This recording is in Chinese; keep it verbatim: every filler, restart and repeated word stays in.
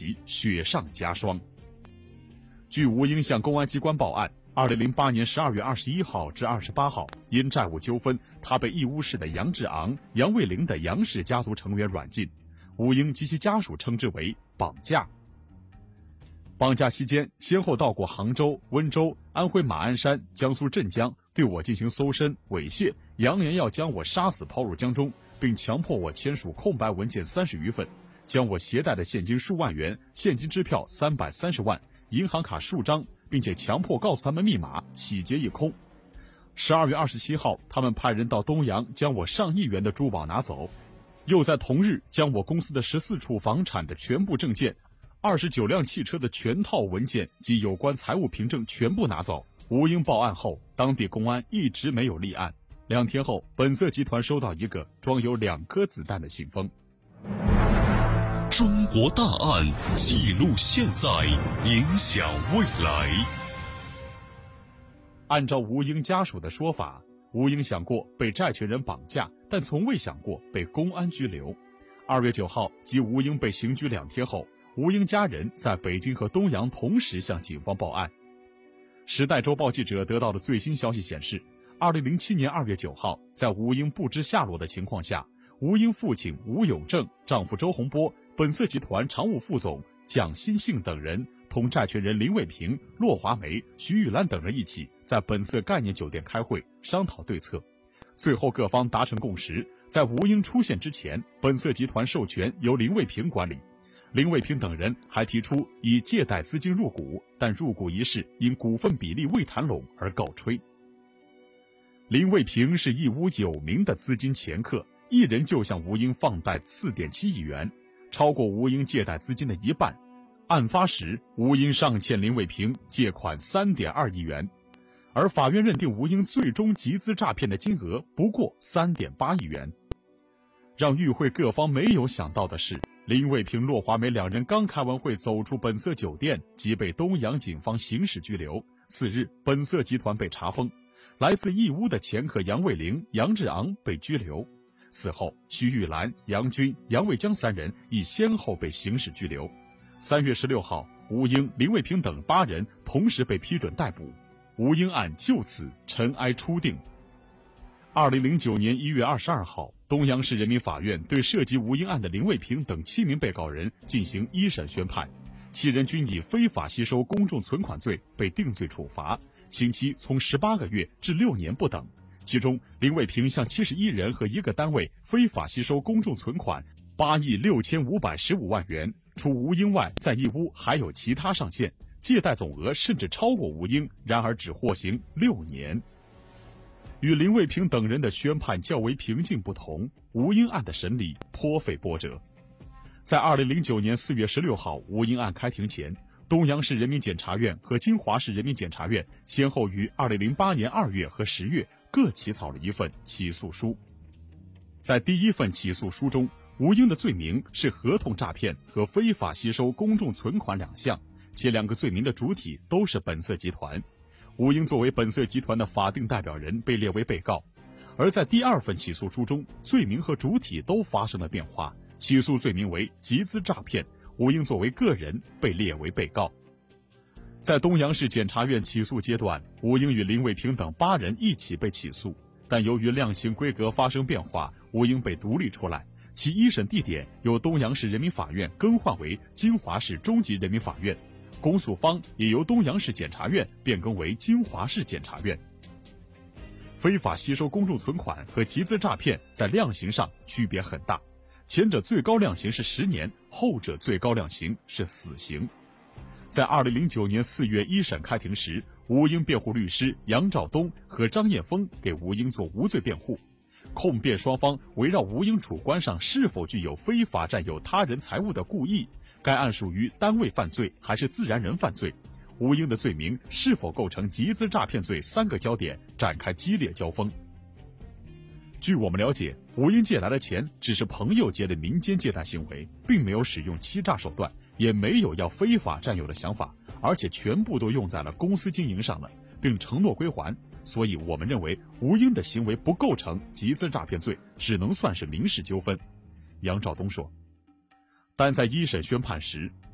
其雪上加霜。据吴英向公安机关报案，二零零八年十二月二十一号至二十八号，因债务纠纷，他被义乌市的杨志昂、杨卫林的杨氏家族成员软禁。吴英及其家属称之为绑架。绑架期间，先后到过杭州、温州、安徽马鞍山、江苏镇江，对我进行搜身、猥亵，扬言要将我杀死抛入江中，并强迫我签署空白文件三十余份，将我携带的现金数万元、现金支票三百三十万、银行卡数张，并且强迫告诉他们密码，洗劫一空。十二月二十七号，他们派人到东阳将我上亿元的珠宝拿走，又在同日将我公司的十四处房产的全部证件、二十九辆汽车的全套文件及有关财务凭证全部拿走。吴英报案后，当地公安一直没有立案。两天后，本色集团收到一个装有两颗子弹的信封。 中国大案记录现在，影响未来。 按照吴英家属的说法，吴英想过被债权人绑架，但从未想过被公安拘留。二月九号，即吴英被刑拘两天后，吴英家人在北京和东阳同时向警方报案。时代周报记者得到的最新消息显示，二零零七年二月九号，在吴英不知下落的情况下，吴英父亲吴有正、丈夫周洪波、本色集团常务副总蒋新信等人同债权人林卫平、骆华梅、徐玉兰等人一起在本色概念酒店开会商讨对策。最后各方达成共识，在吴英出现之前，本色集团授权由林卫平管理。林卫平等人还提出以借贷资金入股，但入股一事因股份比例未谈拢而告吹。林卫平是义乌有名的资金掮客，一人就向吴英放贷 四点七亿元，超过吴英借贷资金的一半。案发时，吴英尚欠林卫平借款 三点二亿元，而法院认定吴英最终集资诈骗的金额不过 三点八亿元。让与会各方没有想到的是，林卫平、骆华梅两人刚开完会走出本色酒店，即被东阳警方刑事拘留。次日，本色集团被查封，来自义乌的掮客杨卫林、杨志昂被拘留。此后，徐玉兰、杨军、杨卫江三人亦先后被刑事拘留。三月十六号，吴英、林卫平等八人同时被批准逮捕，吴英案就此尘埃初定。二零零九年一月二十二号，东阳市人民法院对涉及吴英案的林卫平等七名被告人进行一审宣判，七人均以非法吸收公众存款罪被定罪处罚，刑期从十八个月至六年不等。其中，林卫平向七十一人和一个单位非法吸收公众存款八亿六千五百十五万元，除吴英外，在义乌还有其他上线，借贷总额甚至超过吴英，然而只获刑六年。与林卫平等人的宣判较为平静不同，吴英案的审理颇费波折。在二零零九年四月十六号吴英案开庭前，东阳市人民检察院和金华市人民检察院先后于二零零八年二月和十月各起草了一份起诉书。在第一份起诉书中，吴英的罪名是合同诈骗和非法吸收公众存款两项，且两个罪名的主体都是本色集团。吴英作为本色集团的法定代表人被列为被告，而在第二份起诉书中，罪名和主体都发生了变化，起诉罪名为集资诈骗，吴英作为个人被列为被告。在东阳市检察院起诉阶段，吴英与林卫平等八人一起被起诉，但由于量刑规格发生变化，吴英被独立出来，其一审地点由东阳市人民法院更换为金华市中级人民法院，公诉方也由东阳市检察院变更为金华市检察院。非法吸收公众存款和集资诈骗在量刑上区别很大，前者最高量刑是十年，后者最高量刑是死刑。在二零零九年四月一审开庭时，吴英辩护律师杨兆东和张艳峰给吴英做无罪辩护，控辩双方围绕吴英主观上是否具有非法占有他人财物的故意，该案属于单位犯罪还是自然人犯罪，吴英的罪名是否构成集资诈骗罪三个焦点展开激烈交锋。据我们了解，吴英借来的钱只是朋友借的民间借贷行为，并没有使用欺诈手段，也没有要非法占有的想法，而且全部都用在了公司经营上了，并承诺归还。所以我们认为吴英的行为不构成集资诈骗罪，只能算是民事纠纷。杨兆东说。但在一审宣判时，